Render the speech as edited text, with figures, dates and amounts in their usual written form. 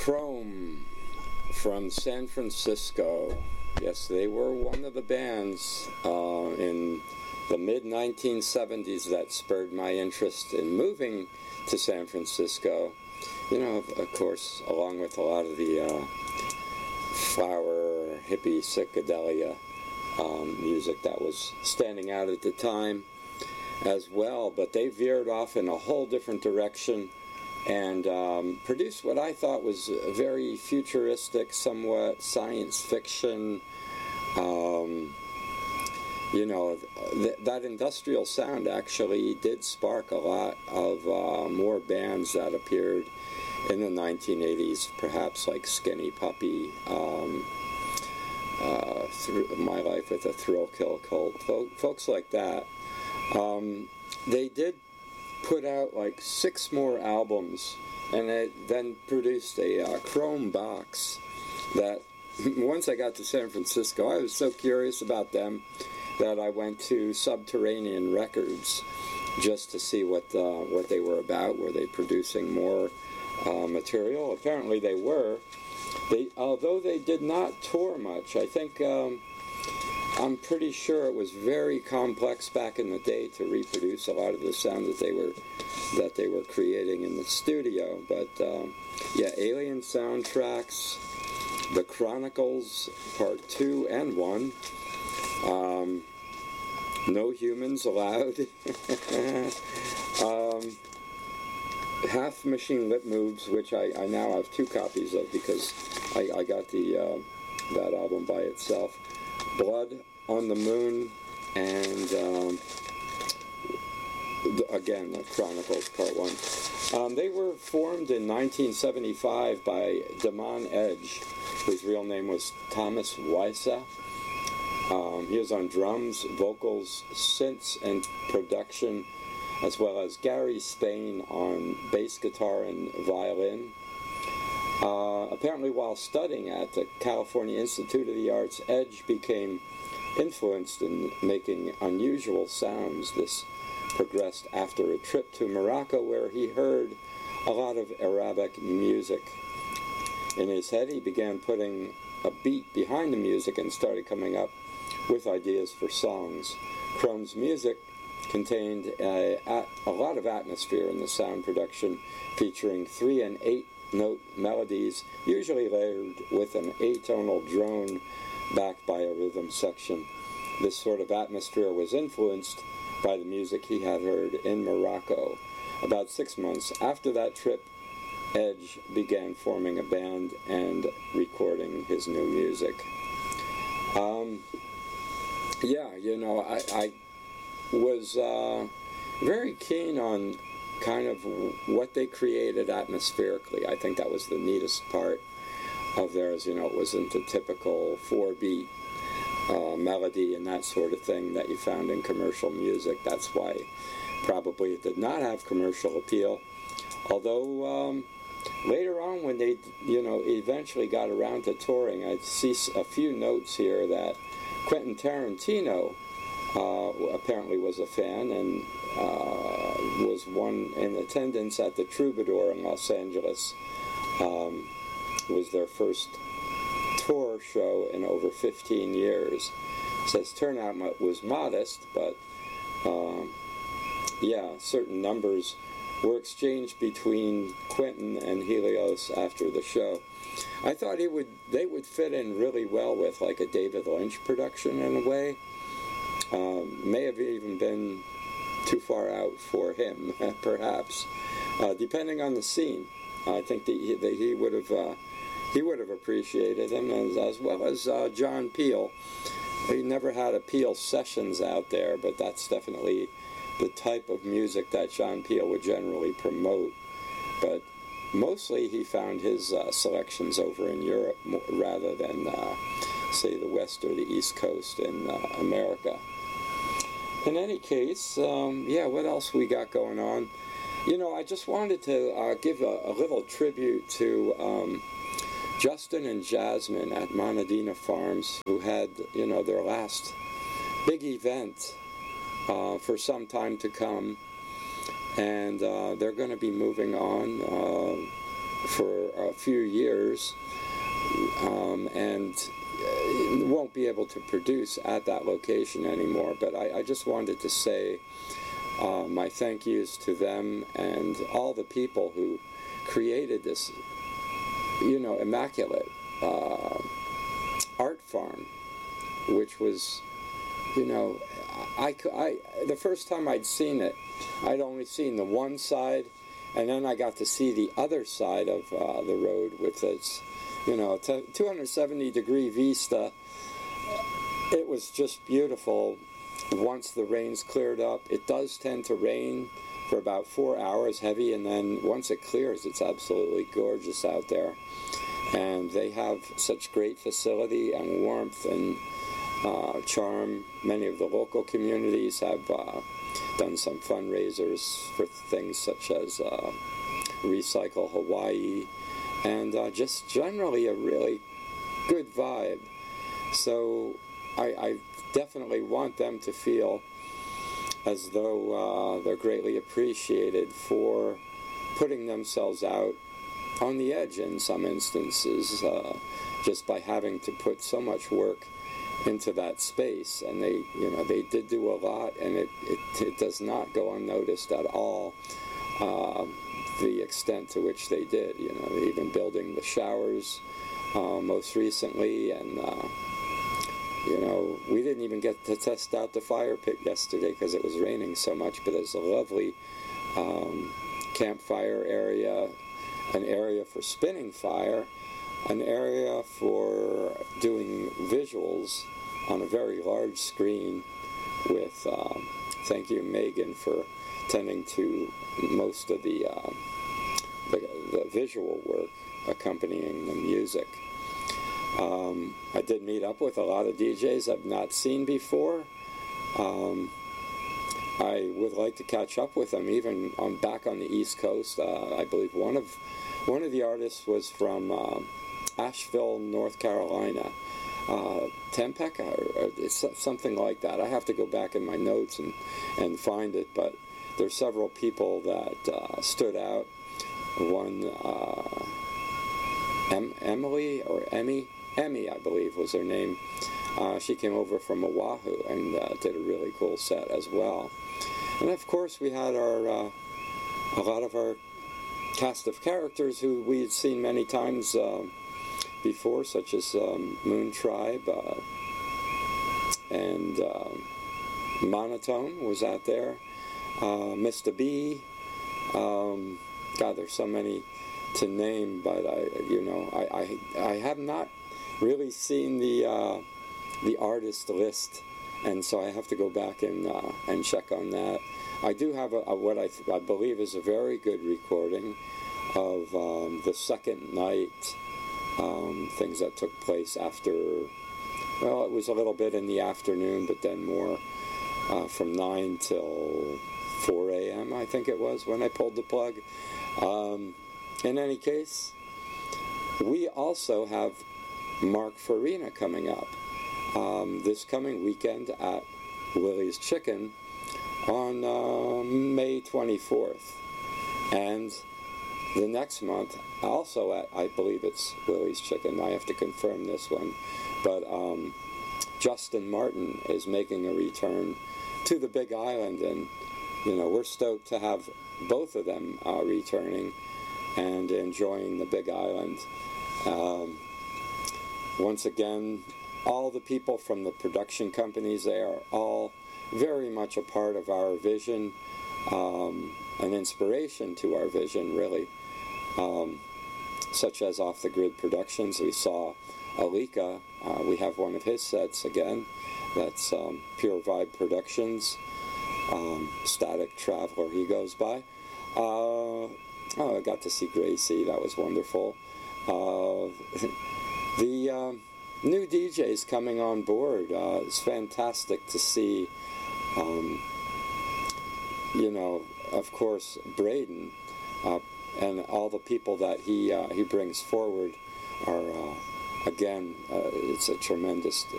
Chrome from San Francisco. Yes, they were one of the bands in the mid-1970s that spurred my interest in moving to San Francisco. You know, of course, along with a lot of the flower, hippie, psychedelia music that was standing out at the time as well. But they veered off in a whole different direction and produced what I thought was a very futuristic, somewhat science fiction. You know, that industrial sound actually did spark a lot of more bands that appeared in the 1980s, perhaps like Skinny Puppy, My Life with a Thrill Kill Cult, folks like that. They did put out like 6 more albums, and it then produced a Chrome box that once I got to San Francisco, I was so curious about them that I went to Subterranean Records just to see what they were about. Were they producing more material? Apparently they were. Although they did not tour much, I think I'm pretty sure it was very complex back in the day to reproduce a lot of the sound that they were creating in the studio. But yeah, Alien Soundtracks, The Chronicles Part 2 and 1, No Humans Allowed, Half Machine Lip Moves, which I now have 2 copies of because I got that album by itself, Blood on the Moon, and again, The Chronicles Part 1. They were formed in 1975 by Damon Edge, whose real name was Thomas Wysa. He was on drums, vocals, synths, and production, as well as Gary Spain on bass guitar and violin. Apparently, while studying at the California Institute of the Arts, Edge became influenced in making unusual sounds. This progressed after a trip to Morocco, where he heard a lot of Arabic music. In his head, he began putting a beat behind the music and started coming up with ideas for songs. Chrome's music contained a lot of atmosphere in the sound production, featuring 3- and 8-note melodies, usually layered with an atonal drone backed by a rhythm section. This sort of atmosphere was influenced by the music he had heard in Morocco. About 6 months after that trip, Edge began forming a band and recording his new music. Yeah, you know, I was very keen on kind of what they created atmospherically. I think that was the neatest part of theirs. You know, it wasn't the typical 4-beat melody and that sort of thing that you found in commercial music. That's why probably it did not have commercial appeal. Although later on, when they, you know, eventually got around to touring, I see a few notes here that Quentin Tarantino apparently was a fan and was one in attendance at the Troubadour in Los Angeles. It was their first tour show in over 15 years. It says turnout was modest, but yeah, certain numbers were exchanged between Quentin and Helios after the show. I thought they would fit in really well with like a David Lynch production in a way. May have even been too far out for him, perhaps, depending on the scene. I think that he would have appreciated him, as well as John Peel. He never had a Peel Sessions out there, but that's definitely the type of music that John Peel would generally promote. But mostly he found his selections over in Europe rather than, say, the West or the East Coast in America. In any case, yeah, what else we got going on? You know, I just wanted to give a little tribute to Justin and Jasmine at Monadina Farms, who had, you know, their last big event for some time to come. And they're going to be moving on for a few years, and won't be able to produce at that location anymore. But I just wanted to say my thank yous to them and all the people who created this, immaculate art farm, which was, the first time I'd seen it, I'd only seen the one side, and then I got to see the other side of the road with its, 270-degree vista. It was just beautiful once the rains cleared up. It does tend to rain for about 4 hours heavy, and then once it clears, it's absolutely gorgeous out there. And they have such great facility and warmth and charm. Many of the local communities have done some fundraisers for things such as Recycle Hawaii, and just generally a really good vibe. So I definitely want them to feel as though they're greatly appreciated for putting themselves out on the edge in some instances, just by having to put so much work into that space. And they did do a lot, and it does not go unnoticed at all, the extent to which they did. They've been building the showers most recently, and we didn't even get to test out the fire pit yesterday because it was raining so much, but there's a lovely campfire area, an area for spinning fire, an area for doing visuals on a very large screen with, thank you Megan for tending to most of the visual work accompanying the music. I did meet up with a lot of DJs I've not seen before. I would like to catch up with them, even back on the East Coast. I believe one of the artists was from Asheville, North Carolina, Tempec, or it's something like that. I have to go back in my notes and find it, but there's several people that stood out. One, Emmy, I believe was her name. She came over from Oahu and did a really cool set as well. And of course we had a lot of our cast of characters who we had seen many times before, such as Moon Tribe, and Monotone was out there, Mr. B. God, there's so many to name, but I have not really seen the artist list, and so I have to go back and check on that. I do have what I believe is a very good recording of the second night, things that took place after, well, it was a little bit in the afternoon, but then more from 9 till 4 a.m. I think it was when I pulled the plug. In any case, we also have Mark Farina coming up this coming weekend at Willie's Chicken on May 24th. And the next month, also at, I believe it's Willie's Chicken, I have to confirm this one, but Justin Martin is making a return to the Big Island, and we're stoked to have both of them returning and enjoying the Big Island. Once again, all the people from the production companies, they are all very much a part of our vision, an inspiration to our vision, really. Such as Off the Grid Productions. We saw Alika. We have one of his sets again. That's Pure Vibe Productions. Static Traveler, he goes by. I got to see Gracie. That was wonderful. The new DJs coming on board. It's fantastic to see. Of course, Braden and all the people that he brings forward are, again, it's a tremendous